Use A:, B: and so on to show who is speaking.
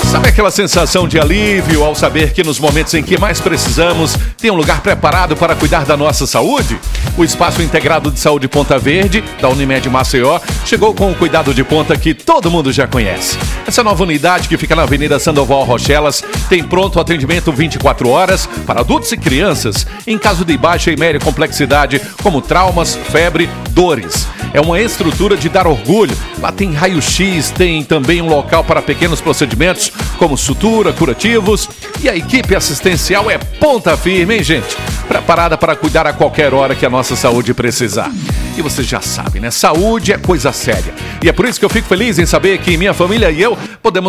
A: Sabe aquela sensação de alívio ao saber que nos momentos em que mais precisamos, tem um lugar preparado para cuidar da nossa saúde? O Espaço Integrado de Saúde Ponta Verde, da Unimed Maceió, chegou com o cuidado de ponta que todo mundo já conhece. Essa nova unidade, que fica na Avenida Sandoval Rochelas, tem pronto atendimento 24 horas para adultos e crianças, em caso de baixa e média complexidade, como traumas, febre, dores. É uma estrutura de dar orgulho. Lá tem raio-x, tem também um local para pequenos procedimentos, como sutura, curativos. E a equipe assistencial é ponta firme, hein, gente? Preparada para cuidar a qualquer hora que a nossa saúde precisar. E você já sabe, né? Saúde é coisa séria. E é por isso que eu fico feliz em saber que minha família e eu podemos